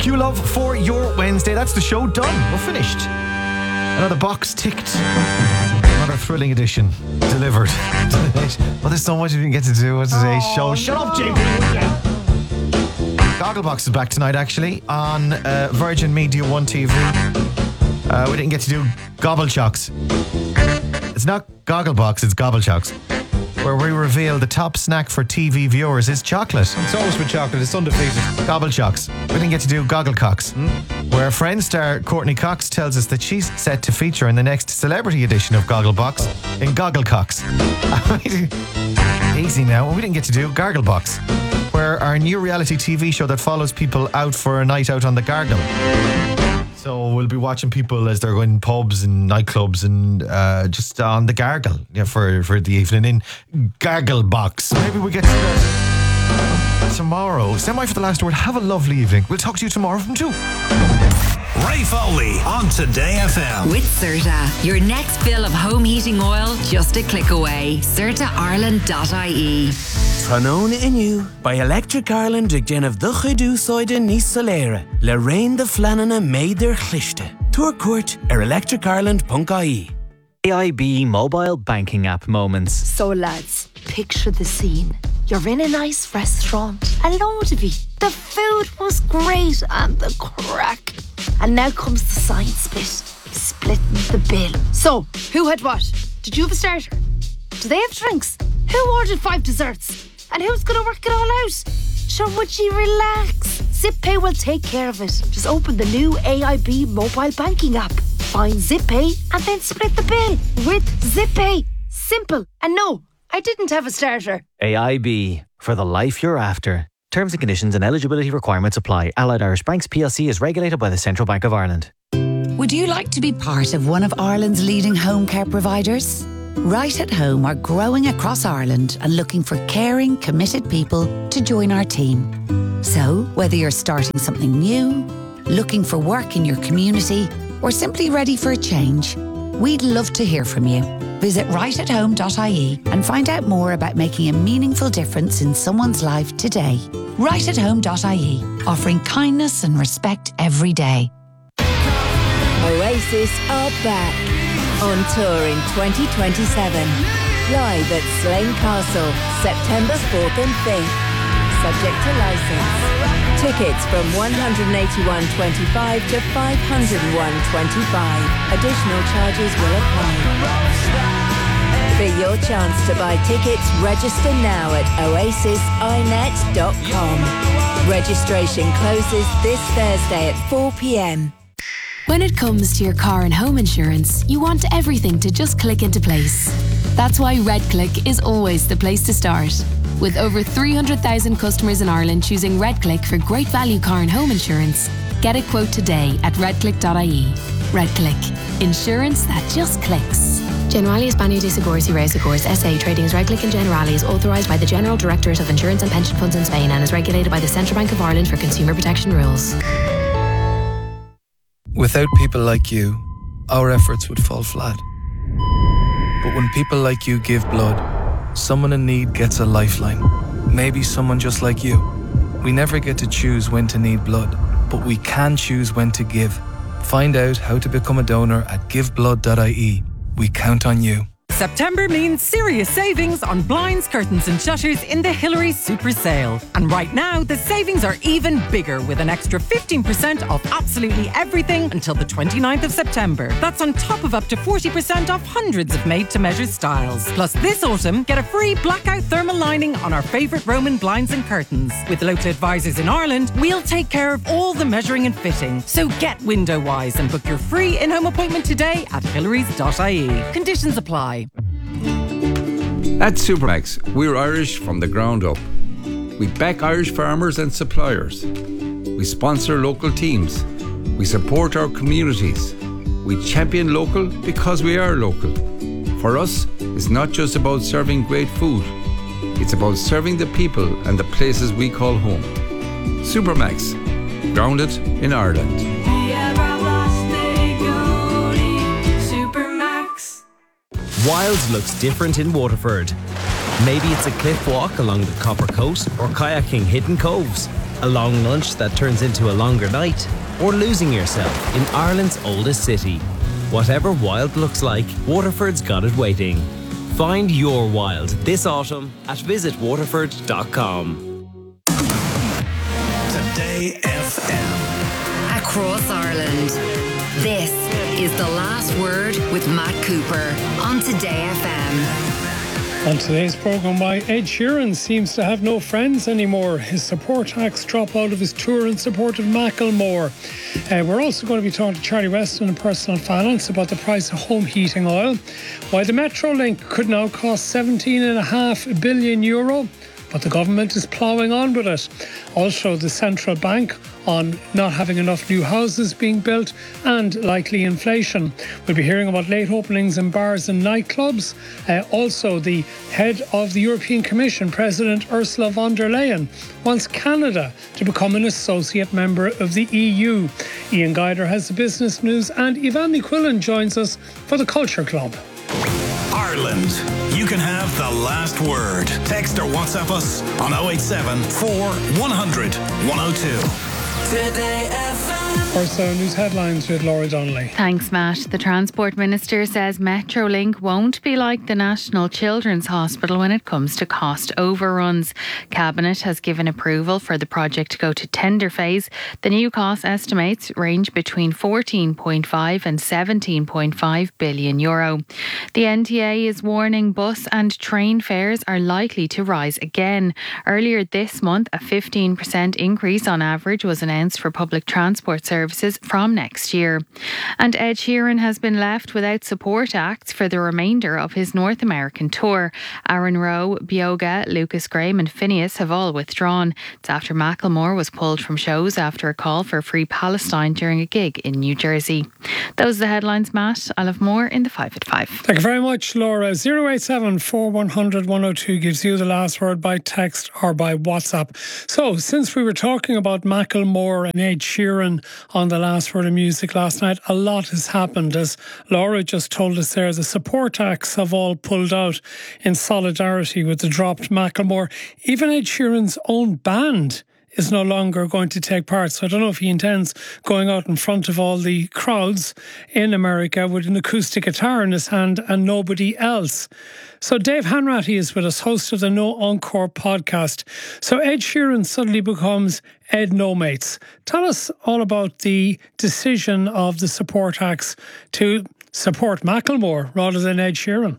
IQ Love for your Wednesday. That's the show done. We're finished. Another box ticked. Another thrilling edition delivered. Well, there's so much we didn't get to do on today's show. Shut up, JP. Gogglebox is back tonight, actually, on Virgin Media 1 TV. We didn't get to do Gobblechocks. It's not Gogglebox, it's Gobblechocks, where we reveal the top snack for TV viewers is chocolate. It's always with chocolate, it's undefeated. Gobblechocks. We didn't get to do Gogglecocks, where Friends star Courtney Cox tells us that she's set to feature in the next celebrity edition of Gogglebox in Gogglecocks. Easy now. We didn't get to do Garglebox, where our new reality TV show that follows people out for a night out on the Gargle. So we'll be watching people as they're going pubs and nightclubs and just on the Gargle for the evening in Garglebox. Maybe we get to that tomorrow. Stand by for the last word. Have a lovely evening. We'll talk to you tomorrow from 2. Ray Foley on Today FM. With Certa, your next fill of home heating oil just a click away. CertaIreland.ie. Tróna inniu by Electric Ireland ag déanamh do chuidú sóide níos soléire le raon de fleananna méidir chlichte. Tuair cuairt electricireland.ie. AIB mobile banking app moments. So lads, picture the scene. You're in a nice restaurant, a load of you. The food was great and the crack. And now comes the science bit, splitting the bill. So, who had what? Did you have a starter? Do they have drinks? Who ordered 5 desserts? And who's going to work it all out? Sure, would you relax? ZipPay will take care of it. Just open the new AIB mobile banking app. Find ZipPay and then split the bill with ZipPay. Simple. And no, I didn't have a starter. AIB, for the life you're after. Terms and conditions and eligibility requirements apply. Allied Irish Banks PLC is regulated by the Central Bank of Ireland. Would you like to be part of one of Ireland's leading home care providers? Right at Home are growing across Ireland and looking for caring, committed people to join our team. So, whether you're starting something new, looking for work in your community, or simply ready for a change, we'd love to hear from you. Visit rightathome.ie and find out more about making a meaningful difference in someone's life today. Rightathome.ie, offering kindness and respect every day. Oasis are back on tour in 2027. Live at Slane Castle, September 4th and 5th. Subject to licence. Tickets from $181.25 to $501.25. Additional charges will apply. For your chance to buy tickets, register now at oasisinet.com. Registration closes this Thursday at 4 p.m. When it comes to your car and home insurance, you want everything to just click into place. That's why RedClick is always the place to start. With over 300,000 customers in Ireland choosing RedClick for great value car and home insurance, get a quote today at redclick.ie. RedClick. Insurance that just clicks. Generali España de Seguros y Reasegurs SA trading as RedClick and Generali is authorised by the General Directorate of Insurance and Pension Funds in Spain and is regulated by the Central Bank of Ireland for consumer protection rules. Without people like you, our efforts would fall flat. But when people like you give blood, someone in need gets a lifeline. Maybe someone just like you. We never get to choose when to need blood, but we can choose when to give. Find out how to become a donor at giveblood.ie. We count on you. September means serious savings on blinds, curtains and shutters in the Hillary Super Sale. And right now, the savings are even bigger with an extra 15% off absolutely everything until the 29th of September. That's on top of up to 40% off hundreds of made-to-measure styles. Plus, this autumn, get a free blackout thermal lining on our favourite Roman blinds and curtains. With local advisors in Ireland, we'll take care of all the measuring and fitting. So get window wise and book your free in-home appointment today at hillarys.ie. Conditions apply. At Supermax, we're Irish from the ground up. We back Irish farmers and suppliers. We sponsor local teams. We support our communities. We champion local because we are local. For us, it's not just about serving great food. It's about serving the people and the places we call home. Supermax, grounded in Ireland. Wilds looks different in Waterford. Maybe it's a cliff walk along the Copper Coast or kayaking hidden coves. A long lunch that turns into a longer night? Or losing yourself in Ireland's oldest city? Whatever wild looks like, Waterford's got it waiting. Find your wild this autumn at visitwaterford.com. Today FM. Across Ireland. This is The Last Word with Matt Cooper on Today FM. On today's programme, why Ed Sheeran seems to have no friends anymore. His support acts drop out of his tour in support of Macklemore. We're also going to be talking to Charlie Weston in Personal Finance about the price of home heating oil. Why the Metrolink could now cost €17.5 billion, but the government is ploughing on with it. Also, the central bank on not having enough new houses being built and likely inflation. We'll be hearing about late openings in bars and nightclubs. Also, the head of the European Commission, President Ursula von der Leyen, wants Canada to become an associate member of the EU. Ian Guider has the business news, and Ivan McQuillan joins us for the Culture Club. Ireland, you can have the last word. Text or WhatsApp us on 087 4100 102. Today FM. First news headlines with Laura Donnelly. Thanks, Matt. The Transport Minister says Metrolink won't be like the National Children's Hospital when it comes to cost overruns. Cabinet has given approval for the project to go to tender phase. The new cost estimates range between 14.5 and 17.5 billion euro. The NTA is warning bus and train fares are likely to rise again. Earlier this month, a 15% increase on average was announced for public transport services from next year. And Ed Sheeran has been left without support acts for the remainder of his North American tour. Aaron Rowe, Bioga, Lucas Graham and Phineas have all withdrawn. It's after Macklemore was pulled from shows after a call for Free Palestine during a gig in New Jersey. Those are the headlines, Matt. I'll have more in the 5 at 5. Thank you very much, Laura. 087 4100 102 gives you the last word by text or by WhatsApp. So, since we were talking about Macklemore and Ed Sheeran on the last word of music last night, a lot has happened. As Laura just told us there, the support acts have all pulled out in solidarity with the dropped Macklemore. Even Ed Sheeran's own band is no longer going to take part. So I don't know if he intends going out in front of all the crowds in America with an acoustic guitar in his hand and nobody else. So Dave Hanratty is with us, host of the No Encore podcast. So Ed Sheeran suddenly becomes Ed No Mates. Tell us all about the decision of the support acts to support Macklemore rather than Ed Sheeran.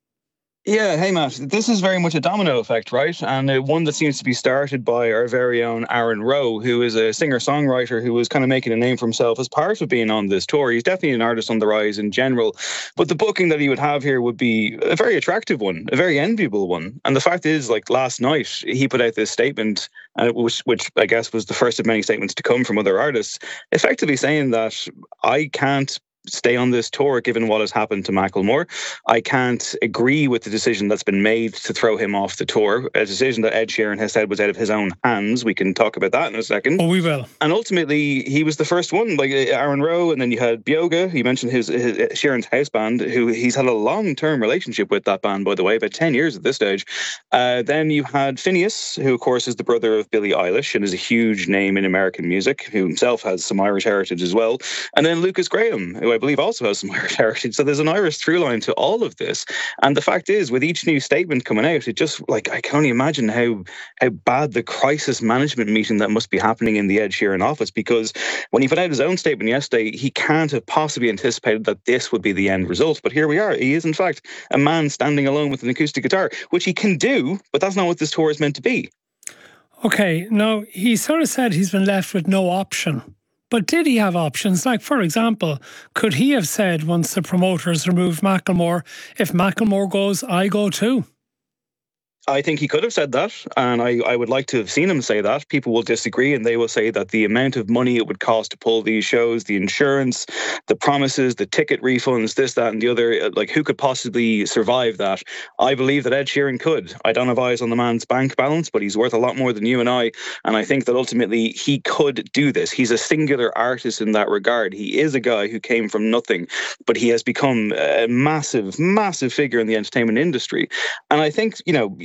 Yeah, hey Matt, this is very much a domino effect, right? And one that seems to be started by our very own Aaron Rowe, who is a singer-songwriter who was kind of making a name for himself as part of being on this tour. He's definitely an artist on the rise in general, but the booking that he would have here would be a very attractive one, a very enviable one. And the fact is, like last night, he put out this statement, which I guess was the first of many statements to come from other artists, effectively saying that I can't stay on this tour given what has happened to Macklemore. I can't agree with the decision that's been made to throw him off the tour, a decision that Ed Sheeran has said was out of his own hands. We can talk about that in a second. Oh, we will. And ultimately, he was the first one, like Aaron Rowe, and then you had Bioga. He mentioned his Sheeran's house band, who he's had a long-term relationship with that band, by the way, about 10 years at this stage. Then you had Phineas, who of course is the brother of Billie Eilish and is a huge name in American music, who himself has some Irish heritage as well. And then Lucas Graham, who I believe also has some Irish heritage. So there's an Irish through line to all of this. And the fact is, with each new statement coming out, it just, like, I can only imagine how bad the crisis management meeting that must be happening in the Ed Sheeran office, because when he put out his own statement yesterday, he can't have possibly anticipated that this would be the end result. But here we are. He is, in fact, a man standing alone with an acoustic guitar, which he can do, but that's not what this tour is meant to be. Okay, now, he sort of said he's been left with no option. But did he have options? Like, for example, could he have said, once the promoters removed Macklemore, if Macklemore goes, I go too? I think he could have said that, and I would like to have seen him say that. People will disagree, and they will say that the amount of money it would cost to pull these shows, the insurance, the promises, the ticket refunds, this, that, and the other, like, who could possibly survive that? I believe that Ed Sheeran could. I don't have eyes on the man's bank balance, but he's worth a lot more than you and I think that ultimately he could do this. He's a singular artist in that regard. He is a guy who came from nothing, but he has become a massive, massive figure in the entertainment industry. And I think, you know,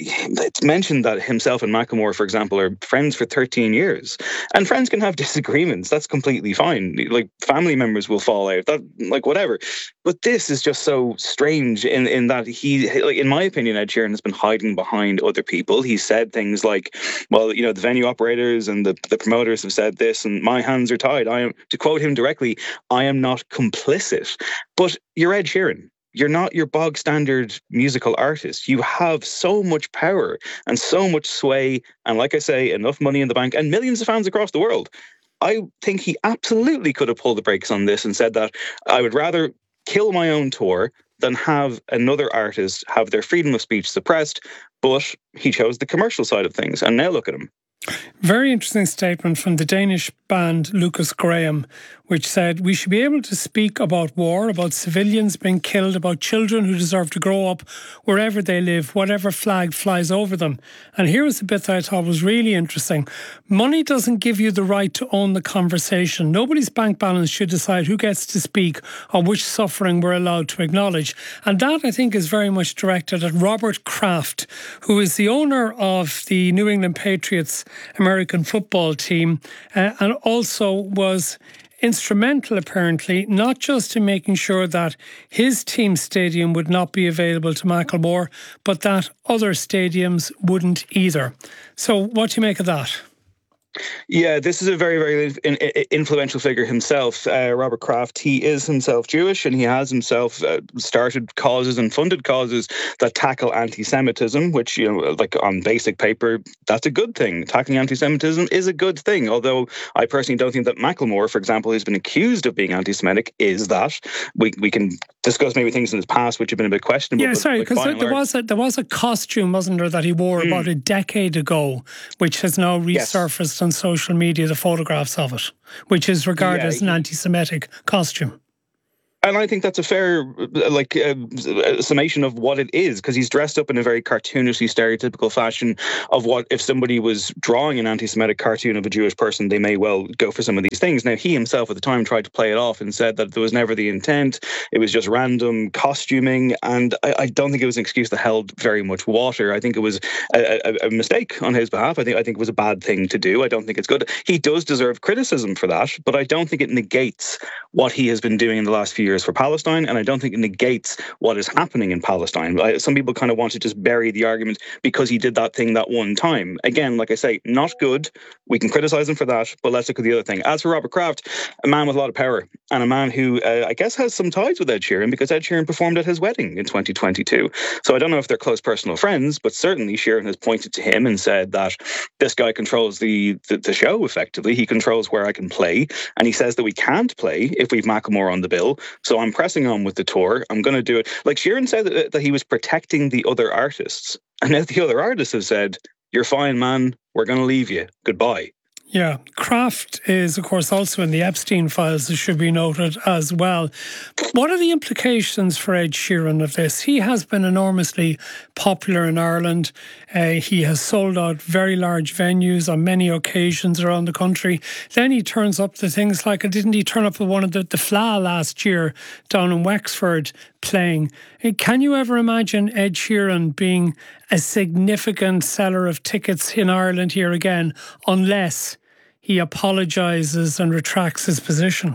it's mentioned that himself and Macklemore, for example, are friends for 13 years. And friends can have disagreements. That's completely fine. Like, family members will fall out, that, like, whatever. But this is just so strange in that he, like, in my opinion, Ed Sheeran has been hiding behind other people. He said things like, well, you know, the venue operators and the promoters have said this, and my hands are tied. I am, to quote him directly, I am not complicit. But you're Ed Sheeran. You're not your bog standard musical artist. You have so much power and so much sway. And like I say, enough money in the bank and millions of fans across the world. I think he absolutely could have pulled the brakes on this and said that I would rather kill my own tour than have another artist have their freedom of speech suppressed. But he chose the commercial side of things. And now look at him. Very interesting statement from the Danish band Lucas Graham, which said, we should be able to speak about war, about civilians being killed, about children who deserve to grow up wherever they live, whatever flag flies over them. And here was the bit that I thought was really interesting. Money doesn't give you the right to own the conversation. Nobody's bank balance should decide who gets to speak or which suffering we're allowed to acknowledge. And that, I think, is very much directed at Robert Kraft, who is the owner of the New England Patriots American football team, and also was instrumental, apparently, not just in making sure that his team's stadium would not be available to Macklemore, but that other stadiums wouldn't either. So what do you make of that? Yeah, this is a very, very influential figure himself, Robert Kraft. He is himself Jewish, and he has himself started causes and funded causes that tackle anti-Semitism, which, you know, like on basic paper, that's a good thing. Tackling anti-Semitism is a good thing, although I personally don't think that Macklemore, for example, who's been accused of being anti-Semitic, is that. We can discuss maybe things in his past which have been a bit questionable. Yeah, sorry, because there was a costume, wasn't there, that he wore about a decade ago, which has now resurfaced on social media, the photographs of it, which is regarded as an anti-Semitic costume. And I think that's a fair summation of what it is, because he's dressed up in a very cartoonishly stereotypical fashion of what, if somebody was drawing an anti-Semitic cartoon of a Jewish person, they may well go for some of these things. Now, he himself at the time tried to play it off and said that there was never the intent. It was just random costuming. And I don't think it was an excuse that held very much water. I think it was a mistake on his behalf. I think it was a bad thing to do. I don't think it's good. He does deserve criticism for that, but I don't think it negates what he has been doing in the last few years for Palestine, and I don't think it negates what is happening in Palestine. Some people kind of want to just bury the argument because he did that thing that one time. Again, like I say, not good. We can criticize him for that, but let's look at the other thing. As for Robert Kraft, a man with a lot of power, and a man who I guess has some ties with Ed Sheeran, because Ed Sheeran performed at his wedding in 2022. So I don't know if they're close personal friends, but certainly Sheeran has pointed to him and said that this guy controls the show effectively. He controls where I can play, and he says that we can't play if we've Macklemore on the bill. So I'm pressing on with the tour. I'm going to do it. Like, Sheeran said that he was protecting the other artists. And now the other artists have said, you're fine, man. We're going to leave you. Goodbye. Yeah, Kraft is, of course, also in the Epstein files, it should be noted as well. What are the implications for Ed Sheeran of this? He has been enormously popular in Ireland. He has sold out very large venues on many occasions around the country. Then he turns up to things like, didn't he turn up with one of the Fla last year down in Wexford playing? Can you ever imagine Ed Sheeran being a significant seller of tickets in Ireland here again, unless he apologises and retracts his position?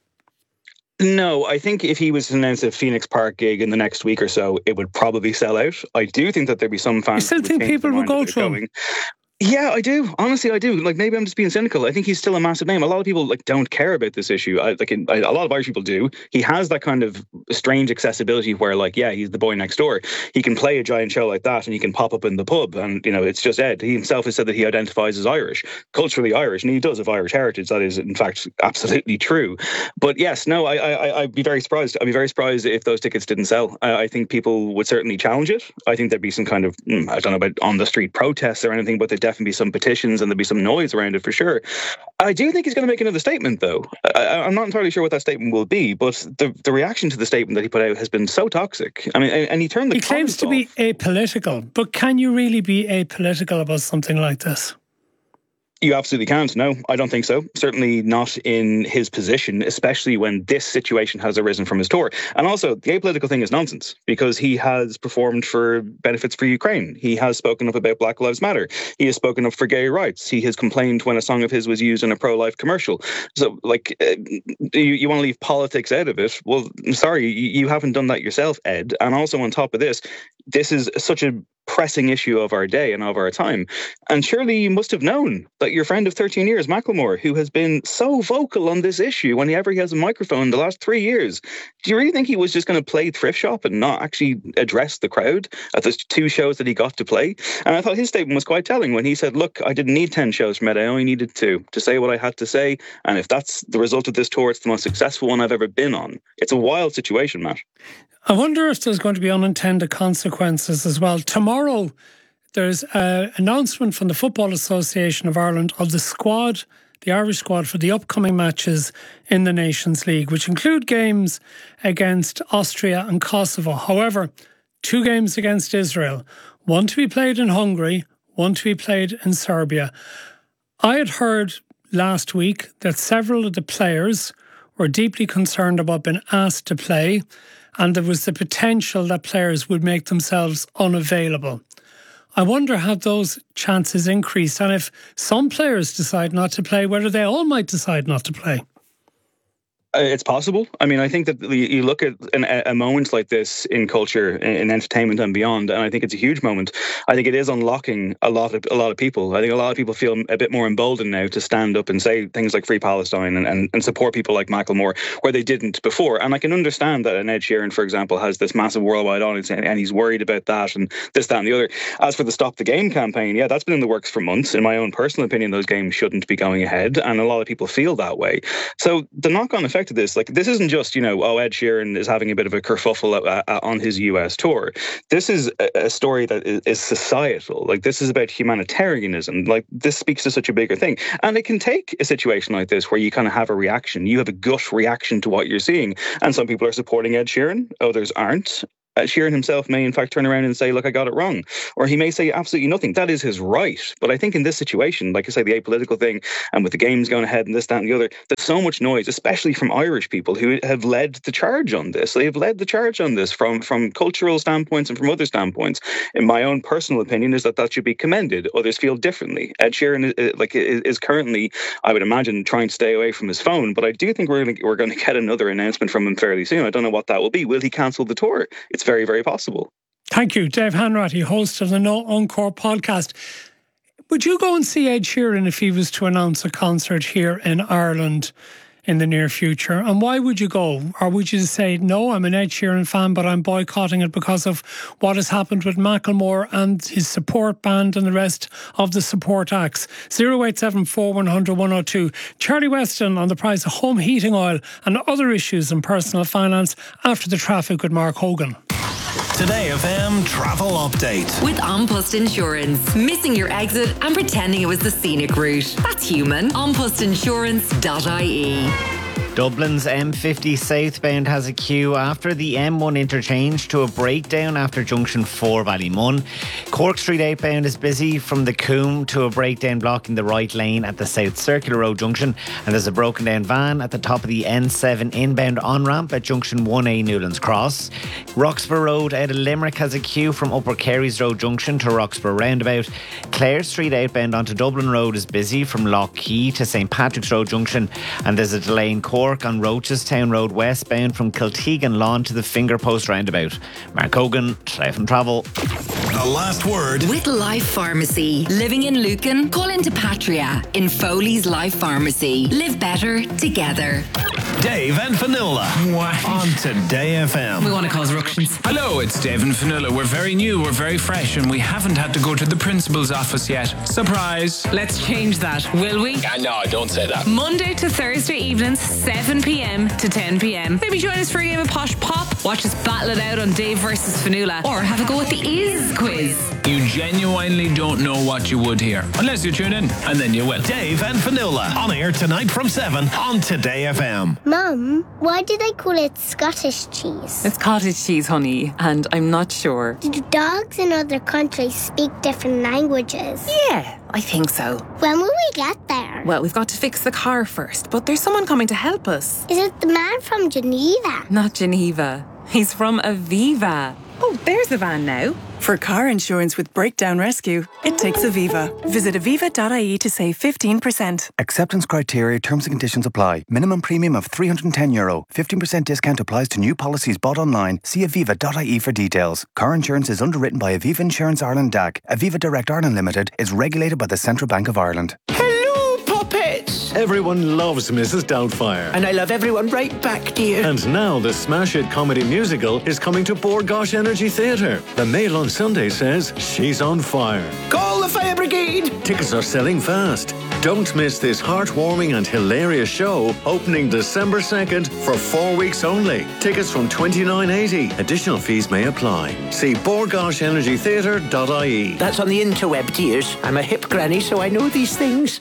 No, I think if he was to announce a Phoenix Park gig in the next week or so, it would probably sell out. I do think that there'd be some fans. You still think people will go to him? Yeah, I do. Honestly, I do. Like, maybe I'm just being cynical. I think he's still a massive name. A lot of people don't care about this issue. A lot of Irish people do. He has that kind of strange accessibility where, he's the boy next door. He can play a giant show like that, and he can pop up in the pub, and it's just Ed. He himself has said that he identifies as Irish, culturally Irish, and he does have Irish heritage. That is, in fact, absolutely true. But yes, no, I'd be very surprised. I'd be very surprised if those tickets didn't sell. I think people would certainly challenge it. I think there'd be some kind of, I don't know about on the street protests or anything, but there'd definitely be some petitions and there'd be some noise around it for sure. I do think he's going to make another statement, though. I'm not entirely sure what that statement will be, but the reaction to the statement that he put out has been so toxic. I mean, and he turned the comments off. He claims to be apolitical, but can you really be apolitical about something like this? You absolutely can't. No, I don't think so. Certainly not in his position, especially when this situation has arisen from his tour. And also, the apolitical thing is nonsense because he has performed for benefits for Ukraine. He has spoken up about Black Lives Matter. He has spoken up for gay rights. He has complained when a song of his was used in a pro-life commercial. So, like, you want to leave politics out of it? Well, I'm sorry, you haven't done that yourself, Ed. And also on top of this is such a pressing issue of our day and of our time. And surely you must have known that your friend of 13 years, Macklemore, who has been so vocal on this issue whenever he has a microphone in the last 3 years, do you really think he was just going to play thrift shop and not actually address the crowd at the 2 shows that he got to play? And I thought his statement was quite telling when he said, look, I didn't need 10 shows from Ed, I only needed 2 to say what I had to say. And if that's the result of this tour, it's the most successful one I've ever been on. It's a wild situation, Matt. I wonder if there's going to be unintended consequences as well. Tomorrow, there's an announcement from the Football Association of Ireland of the squad, the Irish squad, for the upcoming matches in the Nations League, which include games against Austria and Kosovo. However, 2 games against Israel, 1 to be played in Hungary, 1 to be played in Serbia. I had heard last week that several of the players were deeply concerned about being asked to play, and there was the potential that players would make themselves unavailable. I wonder how those chances increased, and if some players decide not to play, whether they all might decide not to play. It's possible. I mean, I think that you look at a moment like this in culture, in entertainment and beyond, and I think it's a huge moment. I think it is unlocking a lot of people. I think a lot of people feel a bit more emboldened now to stand up and say things like Free Palestine and support people like Macklemore where they didn't before. And I can understand that an Ed Sheeran, for example, has this massive worldwide audience and he's worried about that and this, that and the other. As for the Stop the Game campaign, yeah, that's been in the works for months. In my own personal opinion, those games shouldn't be going ahead, and a lot of people feel that way. So the knock-on effect of this, like, this isn't just, Ed Sheeran is having a bit of a kerfuffle on his US tour. This is a story that is societal. Like, this is about humanitarianism. Like, this speaks to such a bigger thing. And it can take a situation like this where you kind of have a reaction. You have a gut reaction to what you're seeing. And some people are supporting Ed Sheeran, others aren't. Sheeran himself may in fact turn around and say, look, I got it wrong. Or he may say absolutely nothing. That is his right. But I think in this situation, like I say, the apolitical thing, and with the games going ahead and this, that and the other, there's so much noise, especially from Irish people who have led the charge on this. They have led the charge on this from cultural standpoints and from other standpoints. In my own personal opinion is that should be commended. Others feel differently. Ed Sheeran is currently, I would imagine, trying to stay away from his phone. But I do think we're going to get another announcement from him fairly soon. I don't know what that will be. Will he cancel the tour? It's very, very possible. Thank you. Dave Hanratty, host of the No Encore podcast. Would you go and see Ed Sheeran if he was to announce a concert here in Ireland in the near future? And why would you go? Or would you say, no, I'm an Ed Sheeran fan, but I'm boycotting it because of what has happened with Macklemore and his support band and the rest of the support acts? 0874 100 102. Charlie Weston on the price of home heating oil and other issues in personal finance after the traffic with Mark Hogan. Today FM travel update. With An Post Insurance. Missing your exit and pretending it was the scenic route. That's human. Anpostinsurance.ie. Dublin's M50 southbound has a queue after the M1 interchange to a breakdown after junction 4 Ballymun. Cork Street outbound is busy from the Coombe to a breakdown blocking the right lane at the South Circular Road junction, and there's a broken down van at the top of the N7 inbound on-ramp at junction 1A Newlands Cross. Roxburgh Road out of Limerick has a queue from Upper Carey's Road junction to Roxburgh roundabout. Clare Street outbound onto Dublin Road is busy from Lough Key to St Patrick's Road junction, and there's a delay in Cork on Rochestown Road westbound from Kiltegan Lawn to the Finger Post roundabout. Mark Hogan, Today FM Travel. The last word. With Life Pharmacy. Living in Lucan? Call into Patria in Foley's Life Pharmacy. Live better together. Dave and Fionnuala on Today FM. We want to cause ructions. Hello, it's Dave and Fionnuala. We're very new, we're very fresh, and we haven't had to go to the principal's office yet. Surprise. Let's change that, will we? No, don't say that. Monday to Thursday evenings, 7 p.m. to 10 p.m. Maybe join us for a game of Posh Pop, watch us battle it out on Dave versus Fionnuala, or have a go at the Is quiz. You genuinely don't know what you would hear, unless you tune in, and then you will. Dave and Fionnuala on air tonight from 7 on Today FM. Mum, why do they call it Scottish cheese? It's cottage cheese, honey, and I'm not sure. Do dogs in other countries speak different languages? Yeah, I think so. When will we get there? Well, we've got to fix the car first, but there's someone coming to help us. Is it the man from Geneva? Not Geneva. He's from Aviva. Oh, there's the van now. For car insurance with breakdown rescue, it takes Aviva. Visit aviva.ie to save 15%. Acceptance criteria, terms and conditions apply. Minimum premium of €310. 15% discount applies to new policies bought online. See aviva.ie for details. Car insurance is underwritten by Aviva Insurance Ireland DAC. Aviva Direct Ireland Limited is regulated by the Central Bank of Ireland. Everyone loves Mrs. Doubtfire. And I love everyone right back, dear. And now the smash hit comedy musical is coming to Bord Gáis Energy Theatre. The Mail on Sunday says she's on fire. Call the fire brigade! Tickets are selling fast. Don't miss this heartwarming and hilarious show opening December 2nd for 4 weeks only. Tickets from $29.80. Additional fees may apply. See bordgaishenergytheatre.ie. That's on the interweb, dears. I'm a hip granny, so I know these things.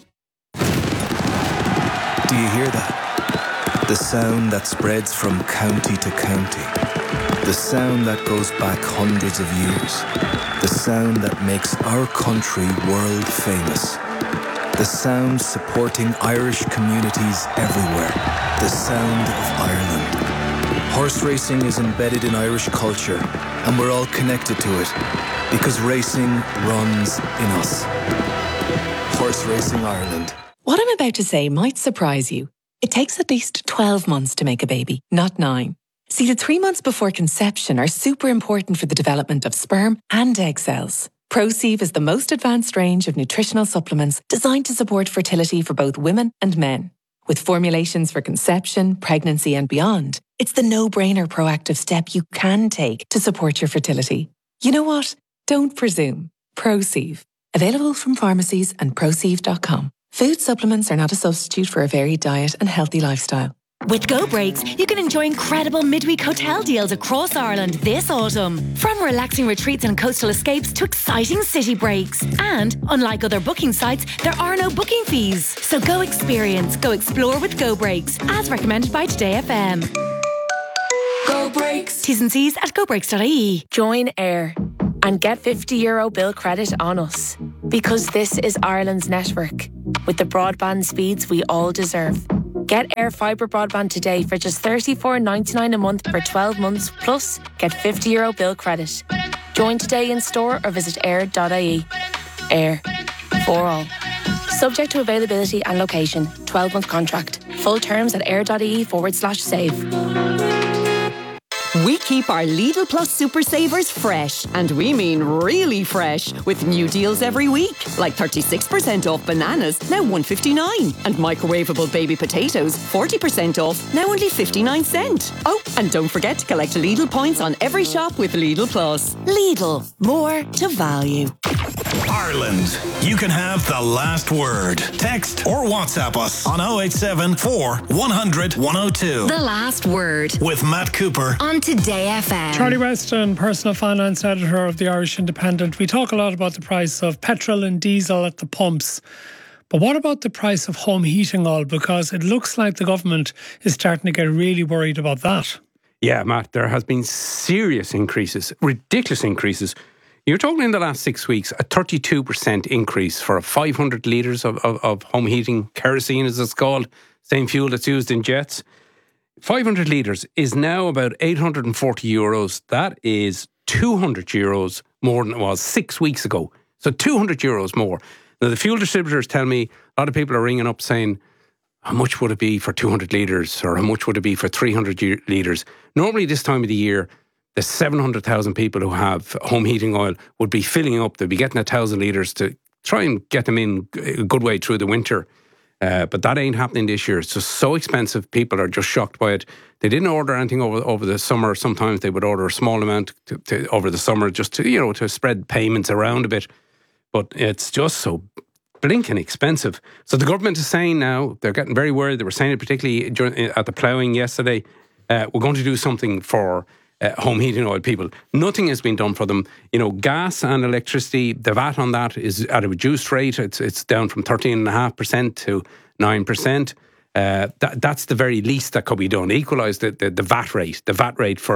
Do you hear that? The sound that spreads from county to county. The sound that goes back hundreds of years. The sound that makes our country world famous. The sound supporting Irish communities everywhere. The sound of Ireland. Horse racing is embedded in Irish culture, and we're all connected to it because racing runs in us. Horse Racing Ireland. What I'm about to say might surprise you. It takes at least 12 months to make a baby, not 9. See, the 3 months before conception are super important for the development of sperm and egg cells. ProSieve is the most advanced range of nutritional supplements designed to support fertility for both women and men. With formulations for conception, pregnancy and beyond, it's the no-brainer proactive step you can take to support your fertility. You know what? Don't presume. ProSieve. Available from pharmacies and ProSieve.com. Food supplements are not a substitute for a varied diet and healthy lifestyle. With Go Breaks, you can enjoy incredible midweek hotel deals across Ireland this autumn. From relaxing retreats and coastal escapes to exciting city breaks. And, unlike other booking sites, there are no booking fees. So go experience, go explore with Go Breaks, as recommended by Today FM. Go Breaks. T's and C's at gobreaks.ie. Join Air and get €50 bill credit on us. Because this is Ireland's network, with the broadband speeds we all deserve. Get Air Fibre broadband today for just $34.99 a month for 12 months, plus get €50 bill credit. Join today in store or visit air.ie. Air. For all. Subject to availability and location. 12-month contract. Full terms at air.ie/save. We keep our Lidl Plus Super Savers fresh, and we mean really fresh, with new deals every week, like 36% off bananas, now $1.59, and microwavable baby potatoes, 40% off, now only 59 cents. Oh, and don't forget to collect Lidl points on every shop with Lidl Plus. Lidl, more to value. Ireland, you can have the last word. Text or WhatsApp us on 087 4 100 102. The last word With Matt Cooper on Today FM. Charlie Weston, personal finance editor of the Irish Independent. We talk a lot about the price of petrol and diesel at the pumps. But what about the price of home heating oil? Because it looks like the government is starting to get really worried about that. Yeah, Matt, there has been serious increases, ridiculous increases. You're talking in the last 6 weeks, a 32% increase for 500 litres of home heating, kerosene as it's called, same fuel that's used in jets. 500 litres is now about €840. That is €200 more than it was 6 weeks ago. So €200 more. Now, the fuel distributors tell me, a lot of people are ringing up saying, how much would it be for 200 litres or how much would it be for 300 litres? Normally this time of the year, the 700,000 people who have home heating oil would be filling up. They'd be getting 1,000 litres to try and get them in a good way through the winter. But that ain't happening this year. It's just so expensive. People are just shocked by it. They didn't order anything over the summer. Sometimes they would order a small amount over the summer just to spread payments around a bit. But it's just so blinking expensive. So the government is saying now, they're getting very worried. They were saying it particularly at the ploughing yesterday. We're going to do something for home heating oil people. Nothing has been done for them. Gas and electricity, the VAT on that is at a reduced rate. It's down from 13.5% to 9%. That's the very least that could be done. Equalise the VAT rate. The VAT rate for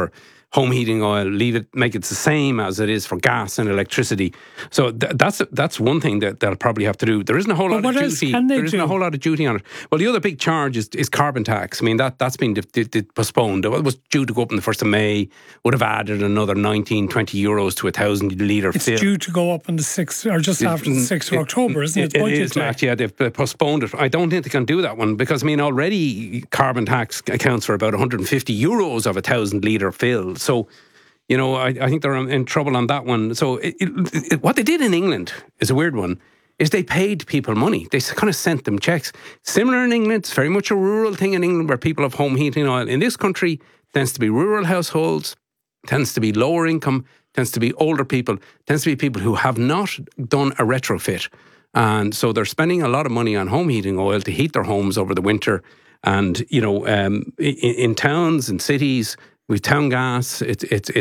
home heating oil, make it the same as it is for gas and electricity. So that's one thing that they'll probably have to do. There isn't a whole lot of duty. There isn't a whole lot of duty on it. Well, the other big charge is carbon tax. I mean, that's been postponed. It was due to go up on the 1st of May, would have added another 19, 20 euros to a 1,000 litre fill. It's due to go up on the 6th, or just after the 6th of October, isn't it? It is, Matt, yeah, they've postponed it. I don't think they can do that one because, I mean, already carbon tax accounts for about 150 euros of a 1,000 litre fill. So, you know, I think they're in trouble on that one. So what they did in England is a weird one, is they paid people money. They kind of sent them checks. Similar in England, it's very much a rural thing in England where people have home heating oil. In this country, it tends to be rural households, tends to be lower income, tends to be older people, tends to be people who have not done a retrofit. And so they're spending a lot of money on home heating oil to heat their homes over the winter. And, you know, in towns and cities, with town gas, it's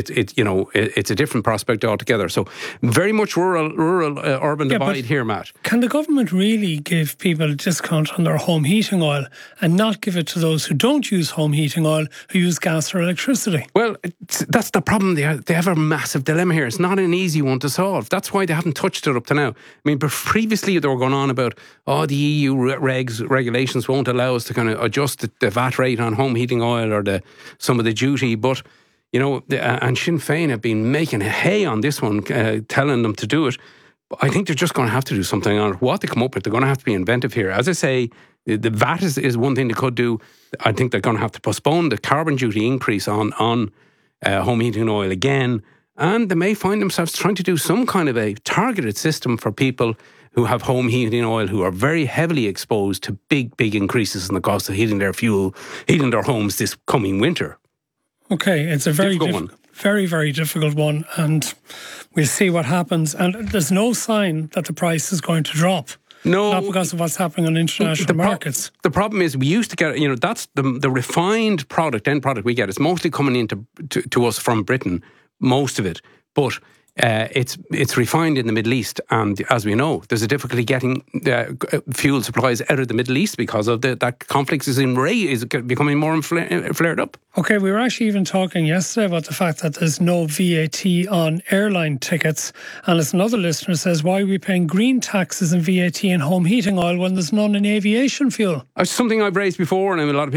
a different prospect altogether. So very much urban divide here, Matt. Can the government really give people a discount on their home heating oil and not give it to those who don't use home heating oil, who use gas or electricity? Well, that's the problem. They have a massive dilemma here. It's not an easy one to solve. That's why they haven't touched it up to now. I mean, previously they were going on about, the EU regulations won't allow us to kind of adjust the VAT rate on home heating oil or some of the duty. But, you know, and Sinn Féin have been making hay on this one, telling them to do it. But I think they're just going to have to do something on it. What they come up with, they're going to have to be inventive here. As I say, the VAT is one thing they could do. I think they're going to have to postpone the carbon duty increase on home heating oil again. And they may find themselves trying to do some kind of a targeted system for people who have home heating oil, who are very heavily exposed to big differences in the cost of heating their homes this coming winter. Okay, it's a very very difficult one, and we'll see what happens. And there's no sign that the price is going to drop. No, not because of what's happening on international markets. The problem is we used to get, you know, that's the refined end product we get. It's mostly coming into to us from Britain, most of it, but it's refined in the Middle East, and as we know, there's a difficulty getting fuel supplies out of the Middle East because of that conflict is becoming more flared up. Okay, we were actually even talking yesterday about the fact that there's no VAT on airline tickets, and as another listener says, why are we paying green taxes and VAT in home heating oil when there's none in aviation fuel? It's something I've raised before, and a lot of people